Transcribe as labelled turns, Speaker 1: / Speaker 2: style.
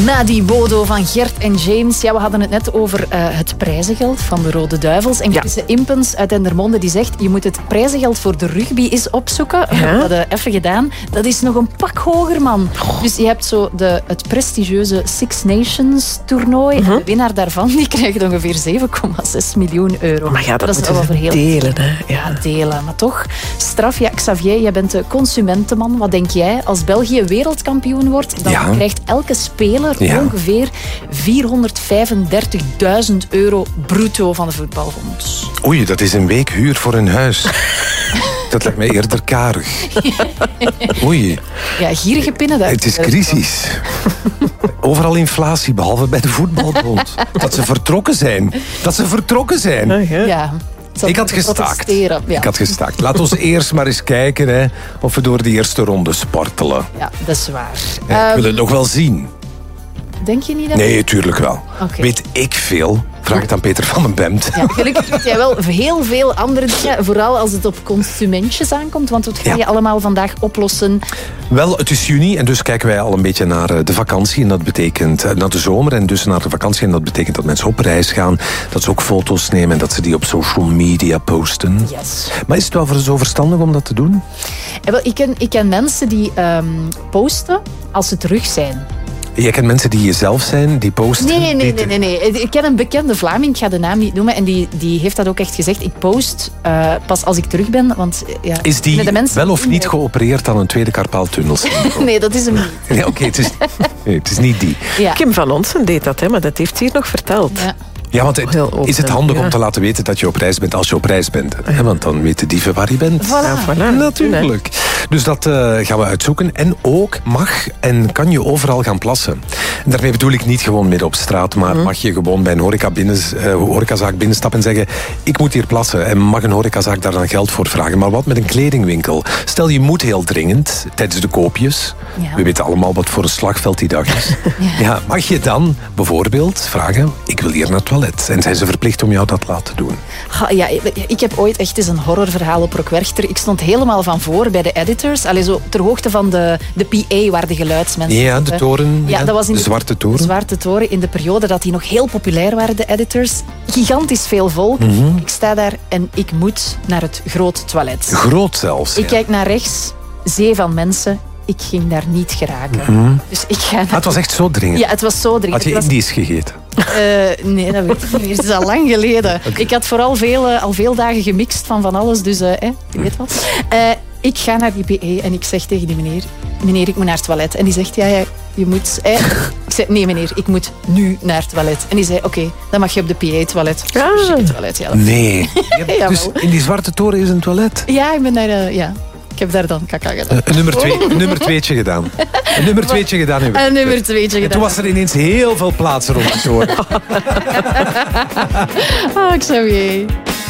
Speaker 1: Na die bodo van Gert en James. Ja, we hadden het net over het prijzengeld van de Rode Duivels. En Chris Impens uit Dendermonde die zegt, je moet het prijzengeld voor de rugby eens opzoeken. We hebben dat even gedaan. Dat is nog een pak hoger, man. Dus je hebt zo het prestigieuze Six Nations toernooi. En de winnaar daarvan die krijgt ongeveer 7,6 miljoen euro.
Speaker 2: Maar ja, dat
Speaker 1: is
Speaker 2: moeten ze delen. Hè?
Speaker 1: Ja, delen. Maar toch, straf. Ja, Xavier, jij bent de consumentenman. Wat denk jij? Als België wereldkampioen wordt, dan krijgt elke speler ongeveer 435.000 euro bruto van de voetbalbond.
Speaker 3: Oei, dat is een week huur voor een huis. Dat lijkt mij eerder karig. Oei.
Speaker 1: Ja, gierige pinnen.
Speaker 3: Het is crisis. Overal inflatie, behalve bij de voetbalbond. Dat ze vertrokken zijn.
Speaker 1: Ja.
Speaker 3: Ik had gestaakt. Laat ons eerst maar eens kijken of we door de eerste ronde spartelen.
Speaker 1: Ja, dat is waar.
Speaker 3: Ik wil het nog wel zien.
Speaker 1: Denk je niet dat...
Speaker 3: Nee, tuurlijk wel.
Speaker 1: Okay.
Speaker 3: Weet ik veel? Vraag het aan Peter van den Bemt.
Speaker 1: Ja, gelukkig doet jij wel heel veel andere dingen. Vooral als het op consumentjes aankomt. Want wat ga je allemaal vandaag oplossen?
Speaker 3: Wel, het is juni en dus kijken wij al een beetje naar de vakantie. En dat betekent naar de zomer en dus naar de vakantie. En dat betekent dat mensen op reis gaan. Dat ze ook foto's nemen en dat ze die op social media posten.
Speaker 1: Yes.
Speaker 3: Maar is het wel zo verstandig om dat te doen?
Speaker 1: Wel, ik ken mensen die posten als ze terug zijn.
Speaker 3: Jij kent mensen die jezelf zijn, die posten?
Speaker 1: Nee. Ik ken een bekende Vlaming, ik ga de naam niet noemen, en die heeft dat ook echt gezegd. Ik post pas als ik terug ben, want... Ja,
Speaker 3: is die de mensen wel of niet geopereerd aan een tweede carpaaltunnel?
Speaker 1: Nee, dat is hem niet.
Speaker 3: Nee, oké, het is niet die.
Speaker 1: Ja.
Speaker 2: Kim van Onsen deed dat, maar dat heeft ze hier nog verteld.
Speaker 1: Ja.
Speaker 3: Ja, want is het handig om te laten weten dat je op reis bent als je op reis bent? Hè? Want dan weten dieven waar je bent.
Speaker 1: Voilà.
Speaker 3: Natuurlijk. Dus dat gaan we uitzoeken. En ook mag en kan je overal gaan plassen. En daarmee bedoel ik niet gewoon midden op straat, maar mag je gewoon bij een horecazaak binnenstappen en zeggen, ik moet hier plassen. En mag een horecazaak daar dan geld voor vragen. Maar wat met een kledingwinkel? Stel, je moet heel dringend tijdens de koopjes. Ja. We weten allemaal wat voor een slagveld die dag is. Ja, mag je dan bijvoorbeeld vragen, ik wil hier naar het toilet. En zijn ze verplicht om jou dat te laten doen?
Speaker 1: Ja, ik heb ooit echt eens een horrorverhaal op Rockwerchter. Ik stond helemaal van voor bij de editors. Allee, zo ter hoogte van de PA, waar de geluidsmensen...
Speaker 3: Ja, de toren.
Speaker 1: Ja, dat was in
Speaker 3: de Zwarte Toren.
Speaker 1: De Zwarte Toren, in de periode dat die nog heel populair waren, de editors. Gigantisch veel volk. Ik sta daar en ik moet naar het groot toilet.
Speaker 3: Groot zelfs.
Speaker 1: Ik kijk naar rechts, zee van mensen. Ik ging daar niet geraken. Dus ik ga naar...
Speaker 3: Het was echt zo dringend?
Speaker 1: Ja, het was zo dringend.
Speaker 3: Had je Indisch gegeten?
Speaker 1: Nee, dat weet ik niet meer. Het is al lang geleden. Okay. Ik had vooral al veel dagen gemixt van alles. Dus je weet wat. Ik ga naar die PE en ik zeg tegen die meneer, ik moet naar het toilet. En die zegt, ja, je moet... Ik zeg, nee meneer, ik moet nu naar het toilet. En die zei, oké, dan mag je op de PE-toilet. Toilet, ja.
Speaker 3: Nee. Dus in die Zwarte Toren is een toilet?
Speaker 1: Ja, ik ben daar... Ik heb daar dan kaka gedaan.
Speaker 3: Een nummer tweetje gedaan. Een nummer tweetje gedaan. En toen was er ineens heel veel plaats rond de toren.
Speaker 1: Xavier.